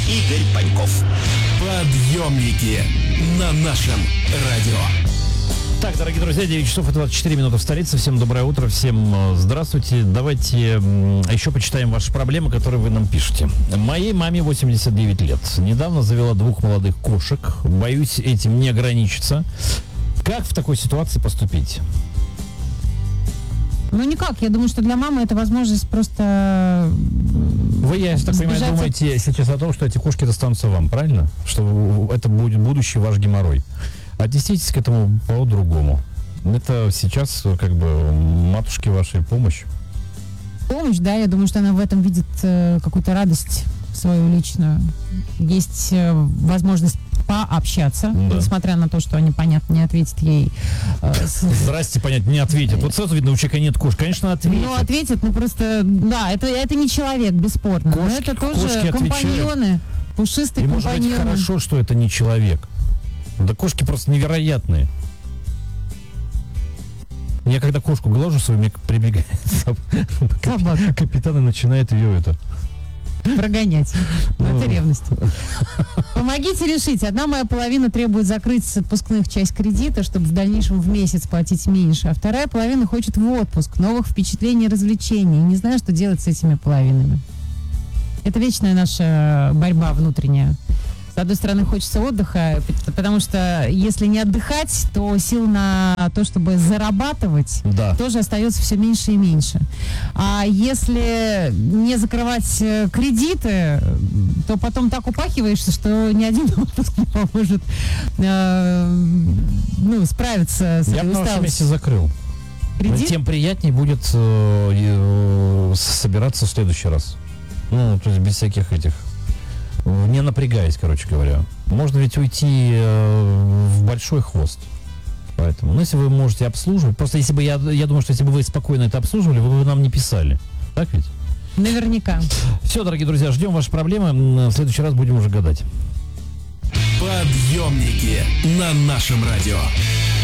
Игорь Паньков. Подъемники на нашем радио. Так, дорогие друзья, 9 часов и 24 минуты в столице. Всем доброе утро, всем здравствуйте. Давайте еще почитаем ваши проблемы, которые вы нам пишете. Моей маме 89 лет. Недавно завела 2 молодых кошек. Боюсь этим не ограничиться. Как в такой ситуации поступить? Ну, никак. Я думаю, что для мамы это возможность просто... Вы, я так понимаю, думаете сейчас о том, что эти кошки достанутся вам, правильно? Что это будет будущий ваш геморрой. Отнеситесь к этому по-другому. Это сейчас как бы матушке вашей помощь. Помощь, да, я думаю, что она в этом видит какую-то радость свою личную. Есть возможность пообщаться, да. Несмотря на то, что они, понятно, не ответят ей. Здрасте, понятно, не ответят. Вот сразу видно, у человека нет кошки. Конечно, ответят. Ну, ответят, ну просто, да, это не человек, бесспорно. Кошки, но это тоже компаньоны, пушистые компаньоны. Может быть, хорошо, что это не человек. Да кошки просто невероятные. Я когда кошку глажу свою, мне прибегает капитан и начинает ее прогонять. Это ревность. Помогите решить. Одна моя половина требует закрыть с отпускных часть кредита, чтобы в дальнейшем в месяц платить меньше, а вторая половина хочет в отпуск, новых впечатлений и развлечений. Не знаю, что делать с этими половинами. Это вечная наша борьба внутренняя. С одной стороны, хочется отдыха, потому что если не отдыхать, то сил на то, чтобы зарабатывать, да, тоже остается все меньше и меньше. А если не закрывать кредиты, то потом так упахиваешься, что ни один отпуск не поможет справиться с этой усталостью. Я бы на вашем месте закрыл. Кредит? Тем приятнее будет собираться в следующий раз. Ну, то есть без всяких этих... Не напрягаясь, короче говоря. Можно ведь уйти в большой хвост. Поэтому, ну, если вы можете обслуживать, просто если бы я думаю, что если бы вы спокойно это обслуживали, вы бы нам не писали. Так ведь? Наверняка. Все, дорогие друзья, ждем ваши проблемы. В следующий раз будем уже гадать. Подъемники на нашем радио.